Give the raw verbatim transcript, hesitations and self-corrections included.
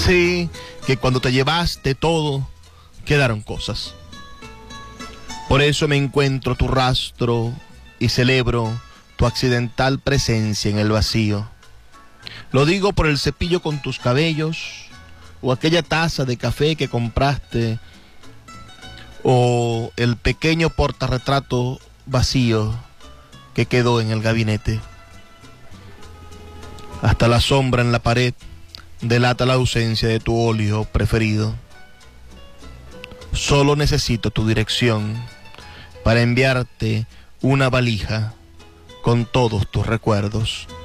Sí, que cuando te llevaste todo, quedaron cosas. Por eso me encuentro tu rastro y celebro tu accidental presencia en el vacío. Lo digo por el cepillo con tus cabellos, o aquella taza de café que compraste, o el pequeño portarretrato vacío que quedó en el gabinete. Hasta la sombra en la pared delata la ausencia de tu óleo preferido. Solo necesito tu dirección para enviarte una valija con todos tus recuerdos.